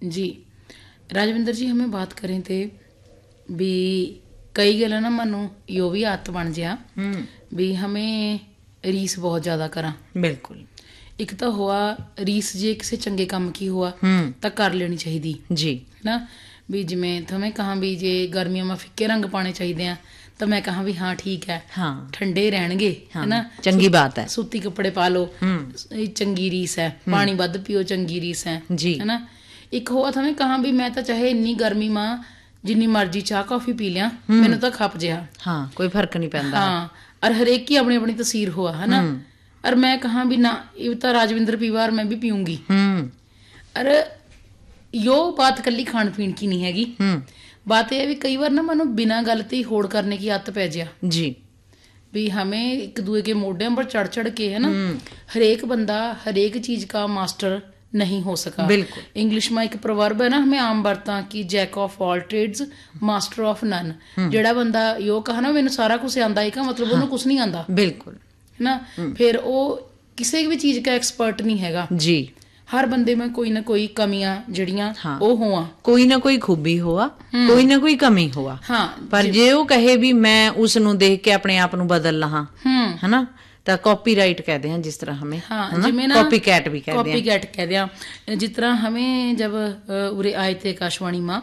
जी राजविंदर जी, हमें बात करें थे भी कई गल ना मानो यो भी आदत बन जा भी हमें रीस बहुत ज्यादा करा। बिल्कुल। एक तो हुआ रीस जे किसी चंगे काम की हुआ तो कर लेनी चाहिए जी ना। भी जिमें तुम्हें कहा भी जे गर्मियों में फिक्के रंग पाने चाहिए हैं तो मैं कहा भी हाँ ठीक है, हाँ ठंडे रहणगे, है ना, चंगी बात है। सूती कपड़े पा लो, चंगी रीस है। पानी वध पियो, चंगी रीस है जी, है ना। एक हुआ थमें कहा भी मैं तो चाहे इन्नी गर्मी में जिन्नी मर्जी चाह कॉफी पी लिया, मैनू तो खप जिहा, हाँ कोई फर्क नहीं पैंदा। हाँ, और हरेक की अपनी अपनी तसीर हुआ, है ना। और मैं कहा भी ना ये तो राजविंदर पीवा और मैं भी पीऊंगी। अरे यो बात कली खान पीन की नहीं हैगी। बात यह है भी कई बार ना मनो बिना गलती होड़ करने की आदत पै जा जी। भी हमें एक दूसरे के मोढियों पर चढ़ चढ़ के, है ना, हरेक बंदा हरेक चीज का मास्टर नहीं हो सका। बिल्कुल। इंग्लिश में एक प्रवर्ब है ना, हमें आम बरता कि Jack of all trades master of none. जेड़ा बंदा यो कहा ना मैनू सारा कुछ आंदा है का मतलब उन्हें कुछ नहीं आंदा। बिल्कुल, है ना। फिर वो किसी भी चीज का एक्सपर्ट नहीं हैगा जी। हर बंदे में कोई ना कोई कमियां जड़ियां वो हुआ, कोई ना कोई खूबी हुआ, कोई ना कोई कमी हुआ। हाँ, पर जे वो कहे भी मैं उसनू देख के अपने आप नू बदल लहा, है ना, तो कॉपीराइट कहते हैं जिस तरह हमें, हाँ, जिमें ना कॉपी कैट भी कहते हैं। कॉपी कैट कहते हैं। जिस तरह हमें जब उरे आए थे आकाशवाणी मां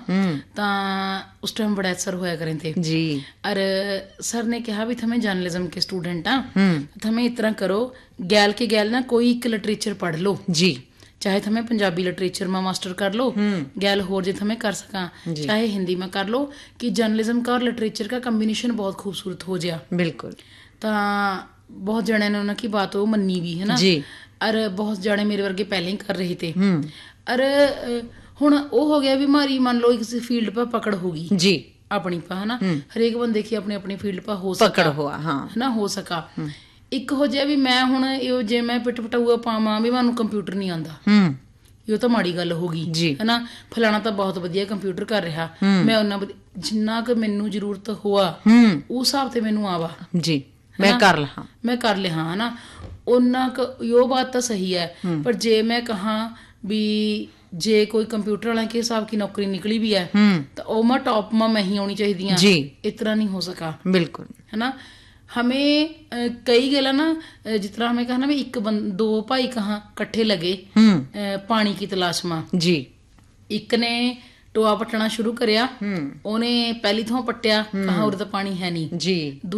उस टाइम बड़ा असर होया करें थे जी। और सर ने कहा भी थमें जर्नलिज्म के स्टूडेंट आ, थमें इस तरह करो गैल के गैल ना कोई एक लिटरेचर पढ़ लो जी, चाहे थमें पंजाबी लिटरेचर में मास्टर कर लो, गैल होर जे थमें कर सका, चाहे हिंदी में कर लो, कि जर्नलिज्म का और लिटरेचर का कॉम्बिनेशन बहुत खूबसूरत हो जाए। बिल्कुल। तो बहुत जने ने उन्होंने की बात वो मन्नी भी, है ना जी। और बहुत जने मेरे वर्गे पहले ही कर रहे थे। और हुण वो हो गया भी हमारी मान लो किसी फील्ड पर पकड़ होगी जी अपनी पर, है ना, हरेक बंदे की अपनी अपनी फील्ड पर हो पकड़ हुआ, हाँ, है ना, हो सका। एक हो जाए भी मैं हुण जे मैं पिट पटाऊआ पावां भी मैनू कंप्यूटर नहीं आंदा, ये तो माड़ी गल होगी जी, है ना। फलाना तो बहुत वधिया कंप्यूटर कर रहा, मैं उन्ना जिन्ना क मैनू जरूरत हुआ उस हिसाब से मैनू आवा जी, मैं कर लिहा, है ना। उन्ना यो बात तो सही है। पर जे मैं कहा भी जे कोई कंप्यूटर वाले के हिसाब की नौकरी निकली भी है तो ओ मैं टॉप में मैं ही होनी चाहिए जी, इतना नहीं हो सका। बिल्कुल, है ना। हमें कई गला ना जिस तरह हमें कहा ना भी एक दो भाई कहा कट्ठे लगे पानी की तलाश में जी। एक ने टोआ पट्टना शुरू करिया, ओने पहली थों पट्टिया, कहा उरे तो पानी है नहीं जी।